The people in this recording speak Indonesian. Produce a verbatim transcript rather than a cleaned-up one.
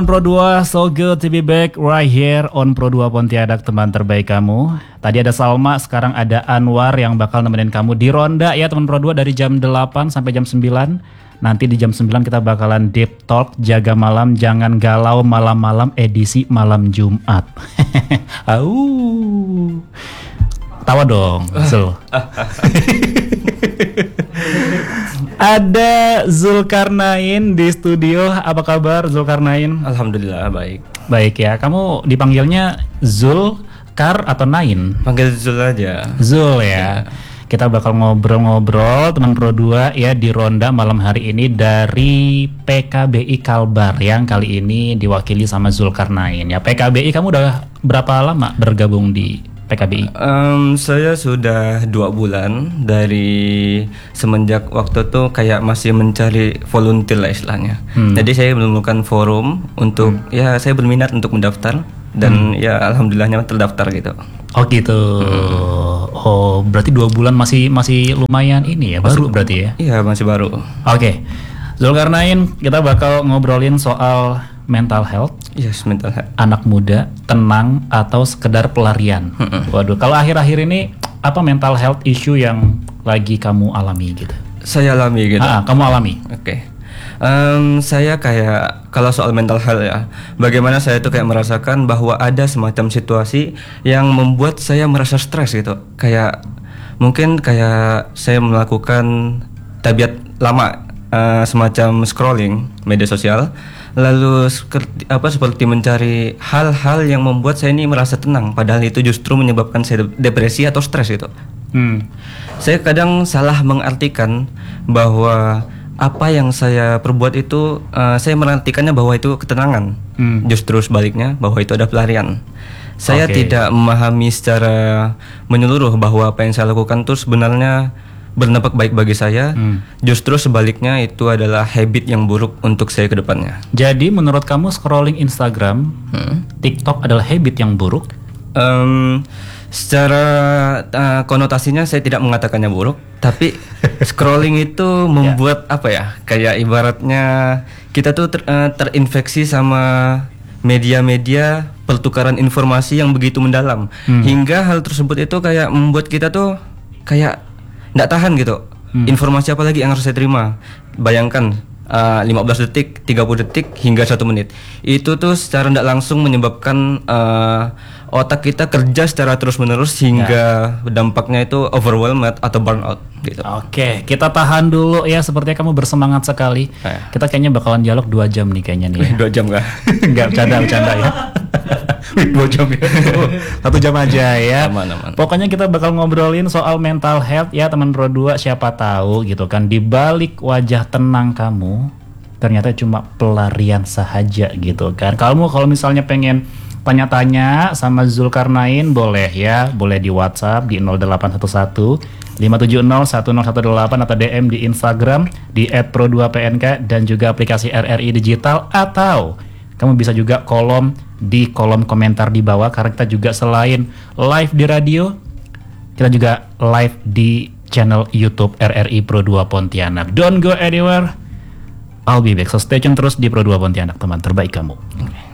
Pro dua, so good to be back right here on Pro dua Pontianak, teman terbaik kamu. Tadi ada Salma, sekarang ada Anwar yang bakal nemenin kamu di ronda ya teman Pro dua dari jam delapan sampai jam sembilan. Nanti di jam sembilan kita bakalan deep talk, jaga malam, jangan galau malam-malam edisi malam Jumat. Au. Tawa dong, Zul. Ada Zulkarnain di studio. Apa kabar Zulkarnain? Alhamdulillah baik. Baik ya. Kamu dipanggilnya Zul, Kar atau Nain? Panggil Zul aja. Zul ya. Ya. Kita bakal ngobrol-ngobrol teman Pro dua ya di ronda malam hari ini dari P K B I Kalbar yang kali ini diwakili sama Zulkarnain ya. P K B I, kamu udah berapa lama bergabung di P K B I? Um, saya sudah dua bulan dari semenjak waktu itu kayak masih mencari volunteer lah istilahnya. Hmm. Jadi saya menemukan forum untuk hmm. ya saya berminat untuk mendaftar dan hmm. ya alhamdulillahnya terdaftar gitu. Oh gitu. Hmm. Oh berarti dua bulan masih masih lumayan ini ya, baru masih, berarti ya? Iya masih baru. Oke. Okay. Zulkarnain, kita bakal ngobrolin soal mental health. Yes, mental health. Anak muda, tenang atau sekedar pelarian. Hmm. Waduh, kalau akhir-akhir ini apa mental health issue yang lagi kamu alami gitu? Saya alami gitu. Ah, kamu alami. Oke. Okay. Um, saya kayak kalau soal mental health ya, bagaimana saya tuh kayak merasakan bahwa ada semacam situasi yang membuat saya merasa stres gitu. Kayak mungkin kayak saya melakukan tabiat lama, uh, semacam scrolling media sosial, lalu seperti, apa seperti mencari hal-hal yang membuat saya ini merasa tenang, padahal itu justru menyebabkan saya depresi atau stres gitu. Hmm. Saya kadang salah mengartikan bahwa apa yang saya perbuat itu, uh, saya menartikannya bahwa itu ketenangan. Hmm. Justru sebaliknya bahwa itu ada pelarian. Saya okay. tidak memahami secara menyeluruh bahwa apa yang saya lakukan itu sebenarnya berdampak baik bagi saya. Hmm. Justru sebaliknya itu adalah habit yang buruk untuk saya ke depannya. Jadi menurut kamu scrolling Instagram, hmm? TikTok adalah habit yang buruk? Um, secara uh, konotasinya saya tidak mengatakannya buruk, tapi scrolling itu membuat yeah. apa ya, kayak ibaratnya kita tuh ter, uh, terinfeksi sama media-media pertukaran informasi yang begitu mendalam, hmm. hingga hal tersebut itu kayak membuat kita tuh kayak nggak tahan gitu. hmm. Informasi apa lagi yang harus saya terima? Bayangkan uh, lima belas detik, tiga puluh detik hingga satu menit itu tuh secara nggak langsung menyebabkan uh, otak kita kerja secara terus-menerus hingga ya. Dampaknya itu overwhelmed atau burnout gitu. Oke, kita tahan dulu ya, sepertinya kamu bersemangat sekali. Ya. Kita kayaknya bakalan dialog dua jam nih kayaknya nih ya. Dua jam kah? Enggak, bercanda-bercanda ya. Dua jam ya. Satu jam aja ya. Aman, aman. Pokoknya kita bakal ngobrolin soal mental health ya teman Pro dua. Siapa tahu gitu kan, di balik wajah tenang kamu ternyata cuma pelarian sahaja gitu kan. Kamu kalau misalnya pengen tanya-tanya sama Zulkarnain boleh ya, boleh di WhatsApp di nol delapan satu satu lima tujuh nol satu nol satu delapan atau D M di Instagram di et pro dua p n k dan juga aplikasi R R I Digital, atau kamu bisa juga kolom di kolom komentar di bawah, karena kita juga selain live di radio, kita juga live di channel YouTube R R I Pro dua Pontianak. Don't go anywhere, I'll be back. So stay tune terus di Pro dua Pontianak, teman terbaik kamu.